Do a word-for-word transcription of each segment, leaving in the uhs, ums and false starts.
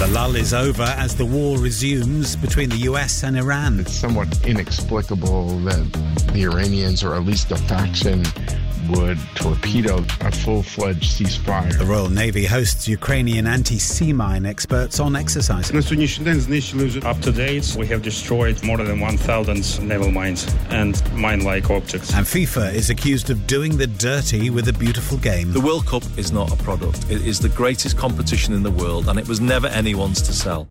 The lull is over as the war resumes between the U S and Iran. It's somewhat inexplicable that the Iranians, or at least a faction, would torpedo a full-fledged ceasefire. The Royal Navy hosts Ukrainian anti-sea mine experts on exercise. Up to date, we have destroyed more than one thousand naval mines and mine-like objects. And FIFA is accused of doing the dirty with a beautiful game. The World Cup is not a product. It is the greatest competition in the world, and it was never anyone's to sell.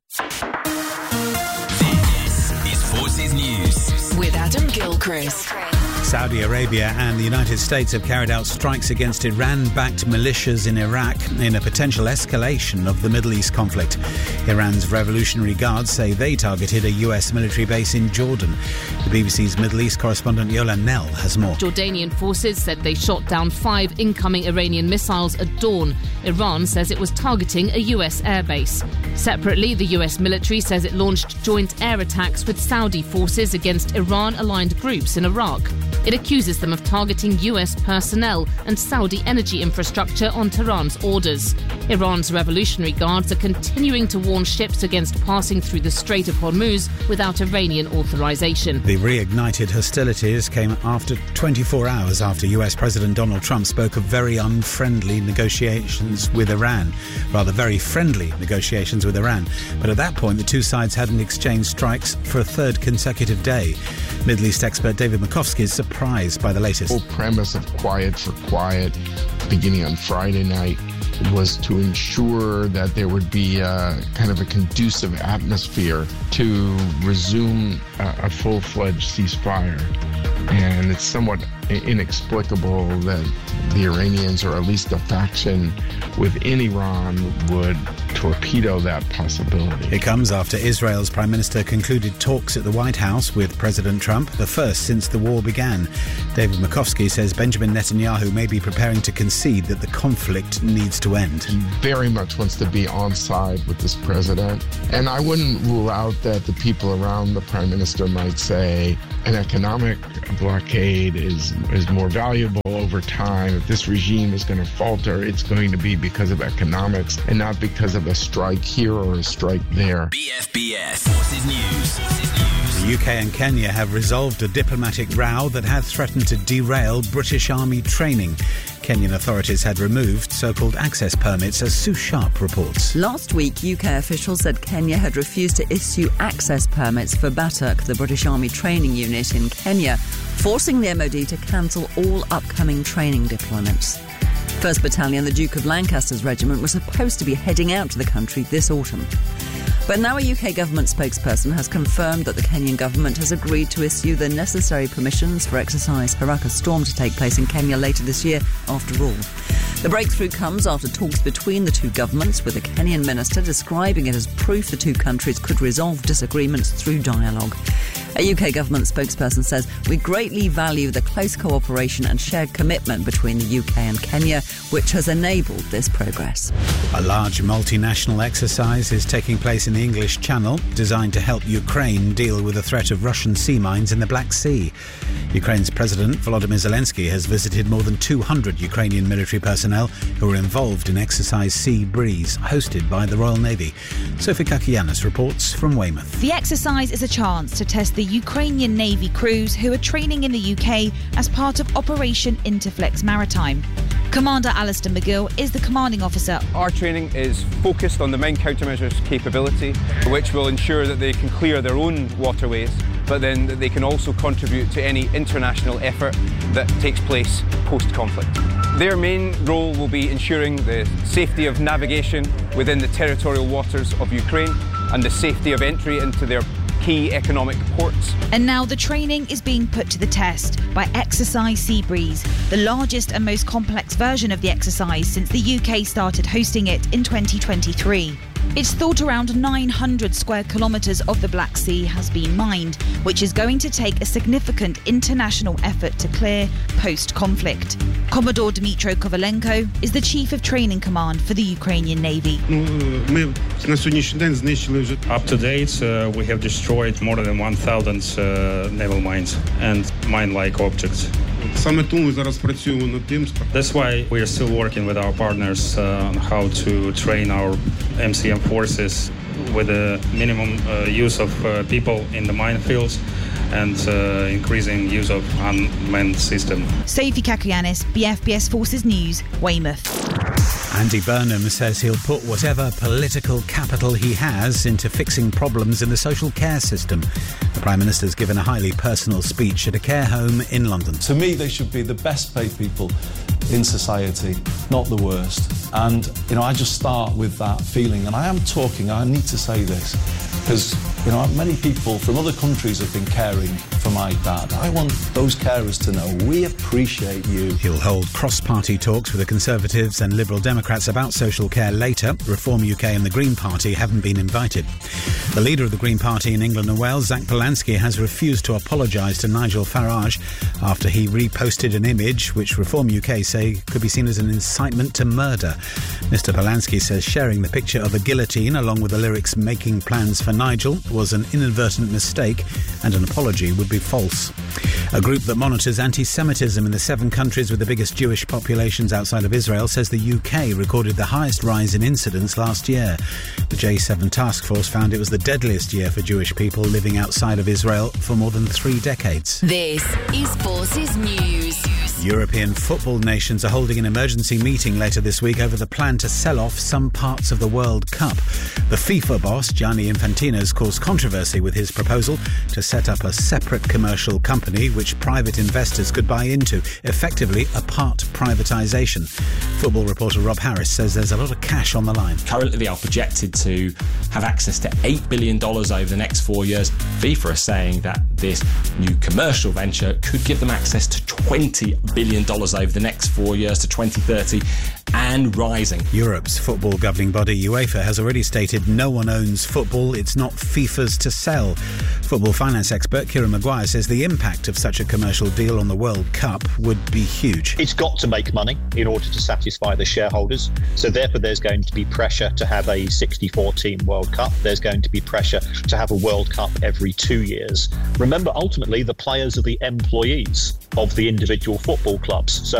This is Forces News with Adam Gilchrist. Saudi Arabia and the United States have carried out strikes against Iran-backed militias in Iraq in a potential escalation of the Middle East conflict. Iran's Revolutionary Guards say they targeted a U S military base in Jordan. The B B C's Middle East correspondent Yola Nell has more. Jordanian forces said they shot down five incoming Iranian missiles at dawn. Iran says it was targeting a U S airbase. Separately, the U S military says it launched joint air attacks with Saudi forces against Iran-aligned groups in Iraq. It accuses them of targeting U S personnel and Saudi energy infrastructure on Tehran's orders. Iran's Revolutionary Guards are continuing to warn ships against passing through the Strait of Hormuz without Iranian authorization. The reignited hostilities came after twenty-four hours after U S President Donald Trump spoke of very unfriendly negotiations with Iran. Rather, very friendly negotiations with Iran. But at that point, the two sides hadn't exchanged strikes for a third consecutive day. Middle East expert David Makovsky is surprised by the latest. The whole premise of quiet for quiet, beginning on Friday night, was to ensure that there would be a, kind of a conducive atmosphere to resume a, a full-fledged ceasefire. And it's somewhat inexplicable that the Iranians, or at least a faction within Iran, would torpedo that possibility. It comes after Israel's Prime Minister concluded talks at the White House with President Trump, the first since the war began. David Makovsky says Benjamin Netanyahu may be preparing to concede that the conflict needs to end. He very much wants to be on side with this president. And I wouldn't rule out that the people around the Prime Minister might say an economic blockade is, is more valuable over time. If this regime is going to falter, it's going to be because of economics and not because of a strike here or a strike there. B F B S Forces News. Forces News. The U K and Kenya have resolved a diplomatic row that had threatened to derail British Army training. Kenyan authorities had removed so-called access permits, as Sue Sharp reports. Last week, U K officials said Kenya had refused to issue access permits for Batak, the British Army training unit in Kenya, forcing the M O D to cancel all upcoming training deployments. first Battalion, the Duke of Lancaster's regiment, was supposed to be heading out to the country this autumn. But now a U K government spokesperson has confirmed that the Kenyan government has agreed to issue the necessary permissions for exercise Haraka Storm to take place in Kenya later this year, after all. The breakthrough comes after talks between the two governments, with the Kenyan minister describing it as proof the two countries could resolve disagreements through dialogue. A U K government spokesperson says, "We greatly value the close cooperation and shared commitment between the U K and Kenya, which has enabled this progress." A large multinational exercise is taking place in the English Channel, designed to help Ukraine deal with the threat of Russian sea mines in the Black Sea. Ukraine's President Volodymyr Zelensky has visited more than two hundred Ukrainian military personnel who are involved in Exercise Sea Breeze, hosted by the Royal Navy. Sophie Kakianis reports from Weymouth. The exercise is a chance to test the Ukrainian Navy crews who are training in the U K as part of Operation Interflex Maritime. Commander Alistair McGill is the commanding officer. Our training is focused on the mine countermeasures capability, which will ensure that they can clear their own waterways, but then that they can also contribute to any international effort that takes place post-conflict. Their main role will be ensuring the safety of navigation within the territorial waters of Ukraine and the safety of entry into their key economic ports. And now the training is being put to the test by Exercise Sea Breeze, the largest and most complex version of the exercise since the U K started hosting it in twenty twenty-three. It's thought around nine hundred square kilometres of the Black Sea has been mined, which is going to take a significant international effort to clear post-conflict. Commodore Dmytro Kovalenko is the Chief of Training Command for the Ukrainian Navy. Up to date, uh, we have destroyed more than one thousand uh, naval mines and mine-like objects. That's why we are still working with our partners uh, on how to train our M C M forces with a minimum uh, use of uh, people in the minefields and uh, increasing use of unmanned system. Sophie Kakianis, B F B S Forces News, Weymouth. Andy Burnham says he'll put whatever political capital he has into fixing problems in the social care system. The Prime Minister's given a highly personal speech at a care home in London. To me, they should be the best paid people in society, not the worst. And, you know, I just start with that feeling. And I am talking, I need to say this, because, you know, many people from other countries have been caring for my dad. I want those carers to know we appreciate you. He'll hold cross-party talks with the Conservatives and Liberal Democrats about social care later. Reform U K and the Green Party haven't been invited. The leader of the Green Party in England and Wales, Zach Polanski, has refused to apologise to Nigel Farage after he reposted an image which Reform U K say could be seen as an incitement to murder. Mister Polanski says sharing the picture of a guillotine along with the lyrics "Making Plans for Nigel" was an inadvertent mistake and an apology would be false. A group that monitors anti-Semitism in the seven countries with the biggest Jewish populations outside of Israel says the U K recorded the highest rise in incidents last year. The J seven task force found it was the deadliest year for Jewish people living outside of Israel for more than three decades. This is Forces News. European football nations are holding an emergency meeting later this week over the plan to sell off some parts of the World Cup. The FIFA boss, Gianni Infantino, has caused controversy with his proposal to set up a separate commercial company which private investors could buy into, effectively a part privatisation. Football reporter Rob Harris says there's a lot of cash on the line. Currently they are projected to have access to eight billion dollars over the next four years. FIFA are saying that this new commercial venture could give them access to twenty billion dollars over the next four years to twenty thirty and rising. Europe's football governing body UEFA has already stated no one owns football, it's not FIFA's to sell. Football finance expert Kieran Maguire says the impact of such a commercial deal on the World Cup would be huge. It's got to make money in order to satisfy the shareholders, so therefore there's going to be pressure to have a sixty-four team World Cup. There's going to be pressure to have a World Cup every two years. Remember, ultimately the players are the employees of the individual football clubs, so